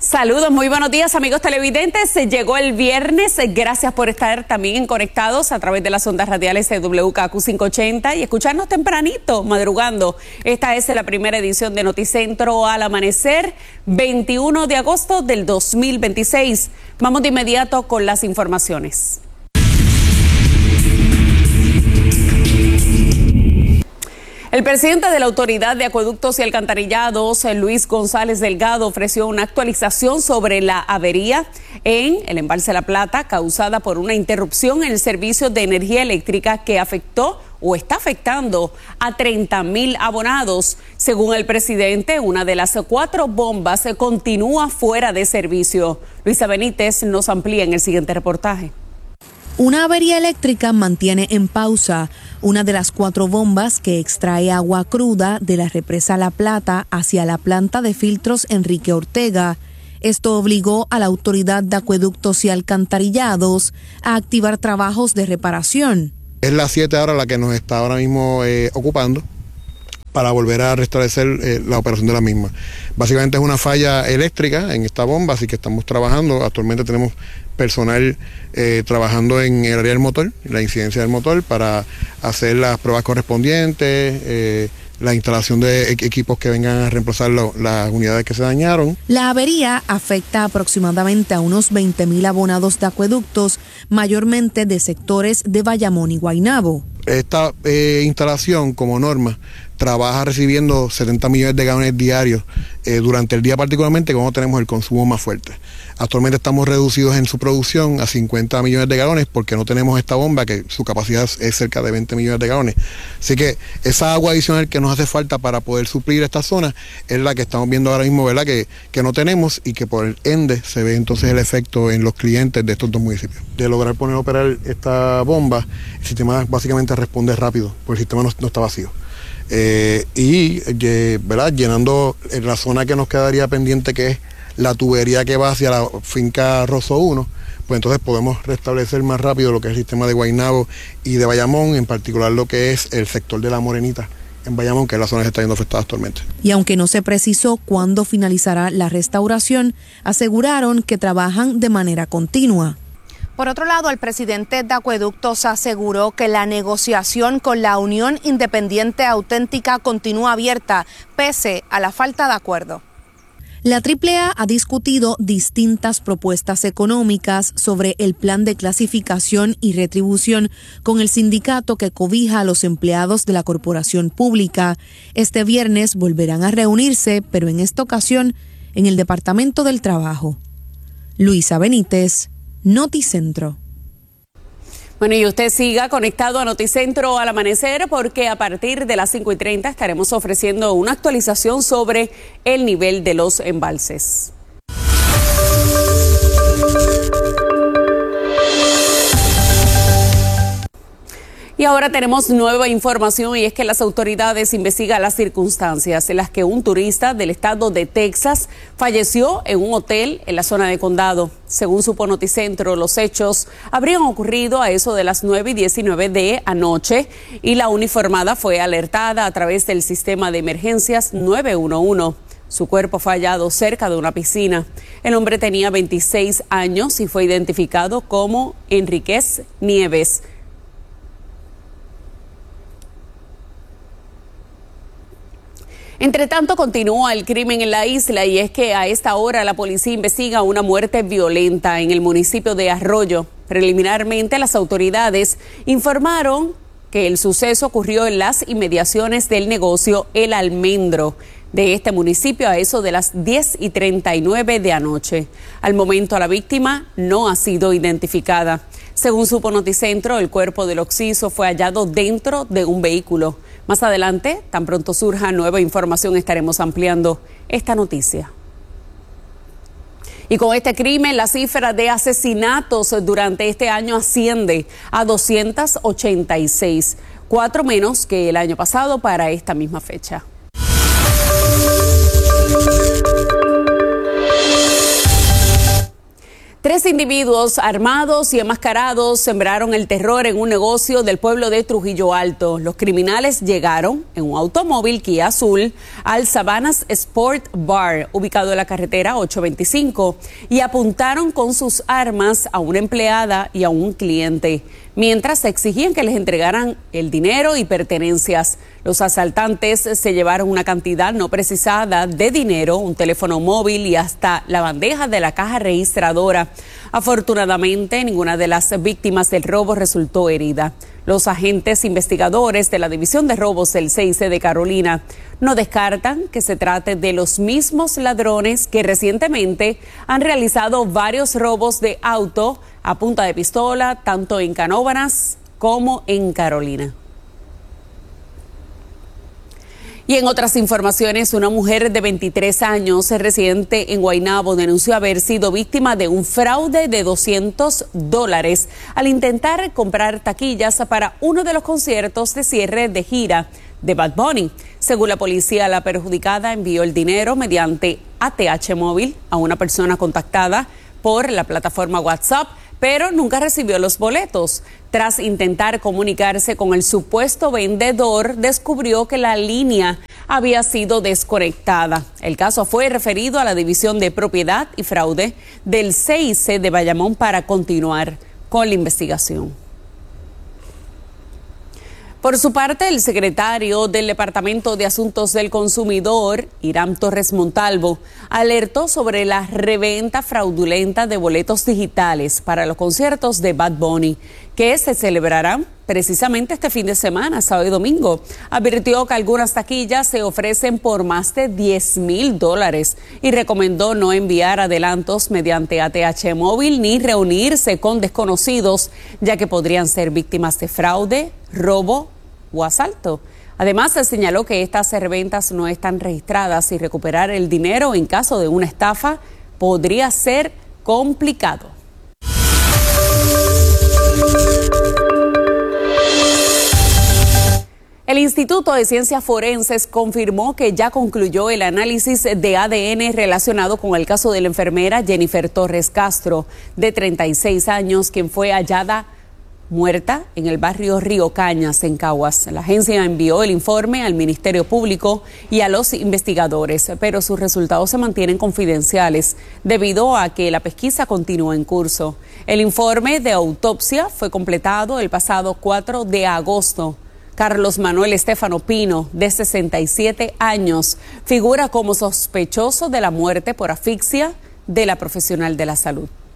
Saludos, muy buenos días amigos televidentes. Llegó el viernes, gracias por estar también conectados a través de las ondas radiales de WKQ 580 y escucharnos tempranito, madrugando. Esta es la primera edición de Noticentro al amanecer, 21 de agosto del 2026. Vamos de inmediato con las informaciones. El presidente de la Autoridad de Acueductos y Alcantarillados, Luis González Delgado, ofreció una actualización sobre la avería en el embalse La Plata causada por una interrupción en el servicio de energía eléctrica que afectó o está afectando a 30,000 abonados. Según el presidente, una de las 4 bombas continúa fuera de servicio. Luisa Benítez nos amplía en el siguiente reportaje. Una avería eléctrica mantiene en pausa una de las 4 bombas que extrae agua cruda de la represa La Plata hacia la planta de filtros Enrique Ortega. Esto obligó a la Autoridad de Acueductos y Alcantarillados a activar trabajos de reparación. Es la 7 ahora la que nos está ahora mismo ocupando para volver a restablecer la operación de la misma. Básicamente es una falla eléctrica en esta bomba, así que estamos trabajando. Actualmente tenemos personal trabajando en el área del motor, la incidencia del motor, para hacer las pruebas correspondientes, la instalación de equipos que vengan a reemplazar las unidades que se dañaron. La avería afecta aproximadamente a unos 20,000 abonados de acueductos, mayormente de sectores de Bayamón y Guaynabo. Esta instalación, como norma, trabaja recibiendo 70 millones de galones diarios durante el día, particularmente cuando tenemos el consumo más fuerte. Actualmente estamos reducidos en su producción a 50 millones de galones porque no tenemos esta bomba que su capacidad es cerca de 20 millones de galones. Así que esa agua adicional que nos hace falta para poder suplir esta zona es la que estamos viendo ahora mismo, ¿verdad? Que no tenemos, y que por el ende se ve entonces el efecto en los clientes de estos 2 municipios. De lograr poner a operar esta bomba, el sistema básicamente responde rápido, porque el sistema no está vacío. ¿Verdad? Llenando la zona que nos quedaría pendiente, que es la tubería que va hacia la finca Rosso 1, pues entonces podemos restablecer más rápido lo que es el sistema de Guaynabo y de Bayamón, en particular lo que es el sector de La Morenita en Bayamón, que es la zona que está siendo afectada actualmente. Y aunque no se precisó cuándo finalizará la restauración, aseguraron que trabajan de manera continua. Por otro lado, el presidente de Acueductos aseguró que la negociación con la Unión Independiente Auténtica continúa abierta, pese a la falta de acuerdo. La AAA ha discutido distintas propuestas económicas sobre el plan de clasificación y retribución con el sindicato que cobija a los empleados de la corporación pública. Este viernes volverán a reunirse, pero en esta ocasión en el Departamento del Trabajo. Luisa Benítez, Noticentro. Bueno, y usted siga conectado a Noticentro al amanecer, porque a partir de las 5:30 estaremos ofreciendo una actualización sobre el nivel de los embalses. Y ahora tenemos nueva información, y es que las autoridades investigan las circunstancias en las que un turista del estado de Texas falleció en un hotel en la zona de Condado. Según supo Noticentro, los hechos habrían ocurrido a eso de las 9:19 de anoche, y la uniformada fue alertada a través del sistema de emergencias 911. Su cuerpo fue hallado cerca de una piscina. El hombre tenía 26 años y fue identificado como Enríquez Nieves. Entre tanto, continúa el crimen en la isla, y es que a esta hora la policía investiga una muerte violenta en el municipio de Arroyo. Preliminarmente, las autoridades informaron que el suceso ocurrió en las inmediaciones del negocio El Almendro de este municipio a eso de las 10:39 de anoche. Al momento, la víctima no ha sido identificada. Según supo Noticentro, el cuerpo del occiso fue hallado dentro de un vehículo. Más adelante, tan pronto surja nueva información, estaremos ampliando esta noticia. Y con este crimen, la cifra de asesinatos durante este año asciende a 286, 4 menos que el año pasado para esta misma fecha. Tres individuos armados y enmascarados sembraron el terror en un negocio del pueblo de Trujillo Alto. Los criminales llegaron en un automóvil Kia azul al Sabanas Sport Bar, ubicado en la carretera 825, y apuntaron con sus armas a una empleada y a un cliente, mientras exigían que les entregaran el dinero y pertenencias. Los asaltantes se llevaron una cantidad no precisada de dinero, un teléfono móvil y hasta la bandeja de la caja registradora. Afortunadamente, ninguna de las víctimas del robo resultó herida. Los agentes investigadores de la División de Robos del CIC de Carolina no descartan que se trate de los mismos ladrones que recientemente han realizado varios robos de auto a punta de pistola, tanto en Canóvanas como en Carolina. Y en otras informaciones, una mujer de 23 años, residente en Guaynabo, denunció haber sido víctima de un fraude de $200 al intentar comprar taquillas para uno de los conciertos de cierre de gira de Bad Bunny. Según la policía, la perjudicada envió el dinero mediante ATH móvil a una persona contactada por la plataforma WhatsApp, pero nunca recibió los boletos. Tras intentar comunicarse con el supuesto vendedor, descubrió que la línea había sido desconectada. El caso fue referido a la División de Propiedad y Fraude del CIC de Bayamón para continuar con la investigación. Por su parte, el secretario del Departamento de Asuntos del Consumidor, Hiram Torres Montalvo, alertó sobre la reventa fraudulenta de boletos digitales para los conciertos de Bad Bunny, que se celebrarán precisamente este fin de semana, sábado y domingo. Advirtió que algunas taquillas se ofrecen por más de $10,000 y recomendó no enviar adelantos mediante ATH móvil ni reunirse con desconocidos, ya que podrían ser víctimas de fraude, robo o asalto. Además, se señaló que estas reventas no están registradas y recuperar el dinero en caso de una estafa podría ser complicado. El Instituto de Ciencias Forenses confirmó que ya concluyó el análisis de ADN relacionado con el caso de la enfermera Jennifer Torres Castro, de 36 años, quien fue hallada muerta en el barrio Río Cañas, en Caguas. La agencia envió el informe al Ministerio Público y a los investigadores, pero sus resultados se mantienen confidenciales debido a que la pesquisa continúa en curso. El informe de autopsia fue completado el pasado 4 de agosto. Carlos Manuel Estefano Pino, de 67 años, figura como sospechoso de la muerte por asfixia de la profesional de la salud.